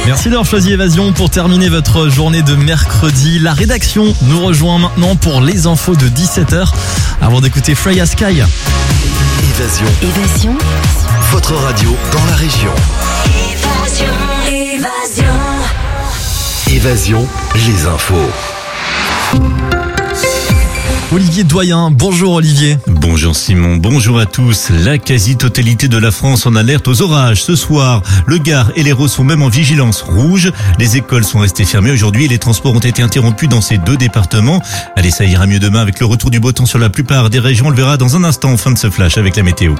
Merci d'avoir choisi Évasion pour terminer votre journée de mercredi. La rédaction nous rejoint maintenant pour les infos de 17h avant d'écouter Freya Sky. Évasion. Votre radio dans la région. Évasion, les infos. Olivier Doyen, bonjour Olivier. Bonjour Simon, bonjour à tous. La quasi-totalité de la France en alerte aux orages. Ce soir, le Gard et l'Hérault sont même en vigilance rouge. Les écoles sont restées fermées aujourd'hui et les transports ont été interrompus dans ces deux départements. Allez, ça ira mieux demain avec le retour du beau temps sur la plupart des régions. On le verra dans un instant en fin de ce flash avec la météo.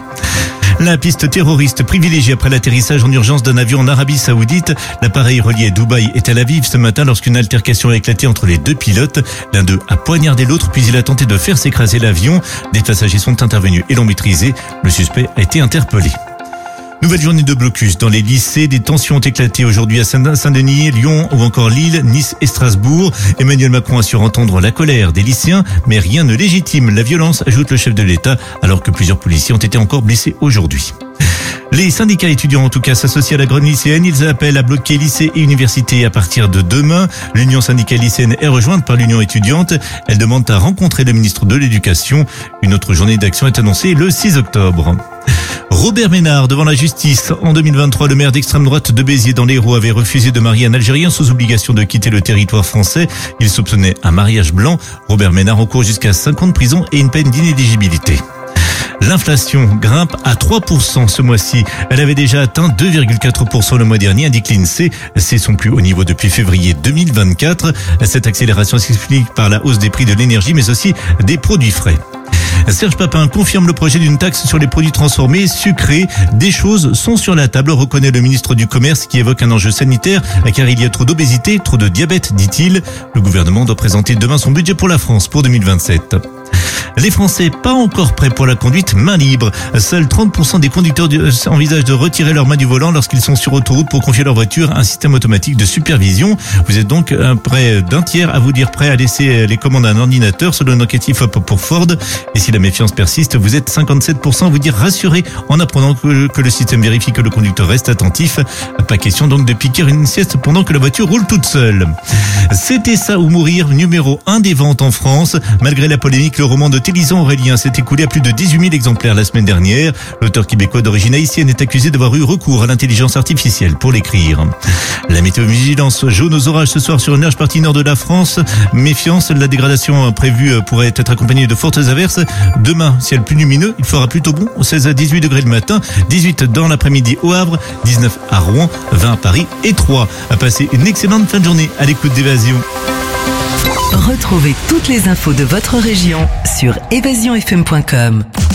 La piste terroriste privilégiée après l'atterrissage en urgence d'un avion en Arabie Saoudite. L'appareil relié Dubaï et Tel Aviv ce matin lorsqu'une altercation a éclaté entre les deux pilotes. L'un d'eux a poignardé l'autre puis il a tenté de faire s'écraser l'avion. Des passagers sont intervenus et l'ont maîtrisé. Le suspect a été interpellé. Nouvelle journée de blocus dans les lycées. Des tensions ont éclaté aujourd'hui à Saint-Denis, Lyon ou encore Lille, Nice et Strasbourg. Emmanuel Macron assure entendre la colère des lycéens, mais rien ne légitime la violence, ajoute le chef de l'État, alors que plusieurs policiers ont été encore blessés aujourd'hui. Les syndicats étudiants en tout cas s'associent à la grande lycéenne. Ils appellent à bloquer lycées et universités à partir de demain. L'Union syndicale lycéenne est rejointe par l'Union étudiante. Elle demande à rencontrer le ministre de l'Éducation. Une autre journée d'action est annoncée le 6 octobre. Robert Ménard devant la justice. En 2023, le maire d'extrême droite de Béziers dans l'Hérault avait refusé de marier un Algérien sous obligation de quitter le territoire français. Il soupçonnait un mariage blanc. Robert Ménard encourt jusqu'à 5 ans de prison et une peine d'inéligibilité. L'inflation grimpe à 3% ce mois-ci. Elle avait déjà atteint 2,4% le mois dernier, indique l'INSEE. C'est son plus haut niveau depuis février 2024. Cette accélération s'explique par la hausse des prix de l'énergie, mais aussi des produits frais. Serge Papin confirme le projet d'une taxe sur les produits transformés sucrés. Des choses sont sur la table, reconnaît le ministre du Commerce qui évoque un enjeu sanitaire car il y a trop d'obésité, trop de diabète, dit-il. Le gouvernement doit présenter demain son budget pour la France pour 2027. Les Français pas encore prêts pour la conduite main libre. Seuls 30% des conducteurs envisagent de retirer leurs mains du volant lorsqu'ils sont sur autoroute pour confier leur voiture à un système automatique de supervision. Vous êtes donc près d'un tiers à vous dire prêt à laisser les commandes à un ordinateur selon une enquête IFOP pour Ford. Et si la méfiance persiste, vous êtes 57% à vous dire rassuré en apprenant que le système vérifie que le conducteur reste attentif. Pas question donc de piquer une sieste pendant que la voiture roule toute seule. C'était ça ou mourir, numéro 1 des ventes en France. Malgré la polémique, le roman de Télisan Aurélien s'est écoulé à plus de 18 000 exemplaires la semaine dernière. L'auteur québécois d'origine haïtienne est accusé d'avoir eu recours à l'intelligence artificielle pour l'écrire. La météo-vigilance jaune aux orages ce soir sur une large partie nord de la France. Méfiance, la dégradation prévue pourrait être accompagnée de fortes averses. Demain, ciel plus lumineux, il fera plutôt bon, 16 à 18 degrés le matin, 18 dans l'après-midi au Havre, 19 à Rouen, 20 à Paris et 3. À passer une excellente fin de journée à l'écoute d'Évasion. Retrouvez toutes les infos de votre région sur évasionfm.com.